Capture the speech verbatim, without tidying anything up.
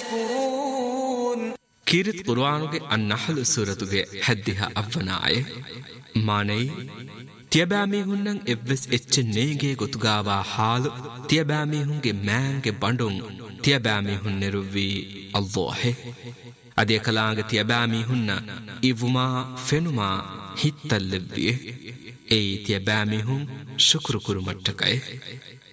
يشكرون كيرت قرآنك النحل سورة حدها أفناء ماني තියබෑමී හුන්නන් එව්වෙස් එච්චෙන්නේගේ ගොතුගාවා හාලු තියබෑමී හුන්ගේ මෑන්ගේ බඬුන් තියබෑමී හුන් නෙරුවී අල්ලෝහෙ අධිය කලාගේ තියබෑමී හුන්න ඉවුමා ෆෙනුමා හිත්තල්ලෙව්විය ඒ තියබෑමී හුන් ශුක්‍ර කුරුමට්ටකයි